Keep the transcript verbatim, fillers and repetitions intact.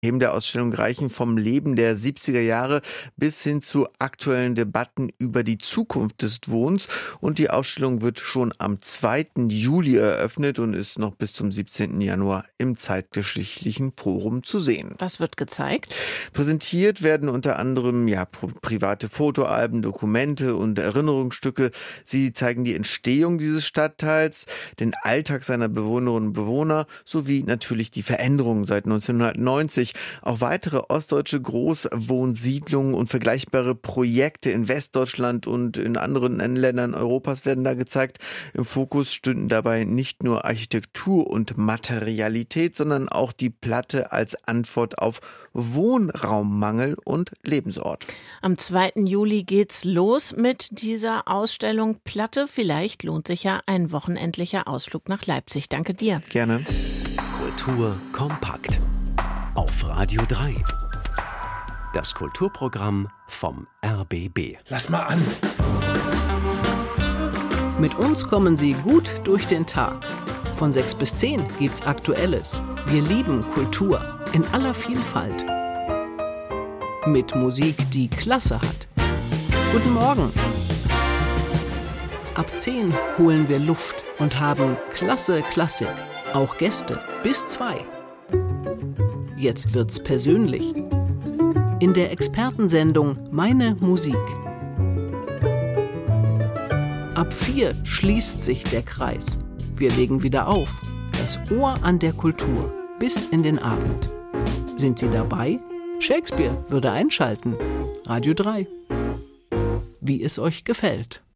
Themen der Ausstellung reichen vom Leben der siebziger Jahre bis hin zu aktuellen Debatten über die Zukunft des Wohnens. Und die Ausstellung wird schon am zweiten Juli eröffnet und ist noch bis zum siebzehnten Januar im Zeitgeschichtlichen Forum zu sehen. Was wird gezeigt? Präsentiert werden unter anderem ja, private Fotoalben, Dokumente und Erinnerungsstücke. Sie zeigen die Entstehung dieses Stadtteils, den Alltag seiner Bewohnerinnen und Bewohner sowie natürlich die Veränderungen seit neunzehnhundertneunzig. Auch weitere ostdeutsche Großwohnsiedlungen und vergleichbare Projekte in Westdeutschland und in anderen Ländern Europas werden da gezeigt. Im Fokus stünden dabei nicht nur Architektur und Materialität, sondern auch die Platte als Antwort auf Wohnraummangel und Lebensort. Am zweiten Juli geht's los mit dieser Ausstellung Platte. Vielleicht lohnt sich ja ein wochenendlicher Ausflug nach Leipzig. Danke dir. Gerne. Kultur kompakt. Auf Radio drei. Das Kulturprogramm vom R B B. Lass mal an. Mit uns kommen Sie gut durch den Tag. Von sechs bis zehn gibt's Aktuelles. Wir lieben Kultur in aller Vielfalt. Mit Musik, die Klasse hat. Guten Morgen. Ab zehn holen wir Luft und haben klasse Klassik. Auch Gäste bis zwei. Jetzt wird's persönlich. In der Expertensendung Meine Musik. Ab vier schließt sich der Kreis. Wir legen wieder auf. Das Ohr an der Kultur. Bis in den Abend. Sind Sie dabei? Shakespeare würde einschalten. Radio drei. Wie es euch gefällt.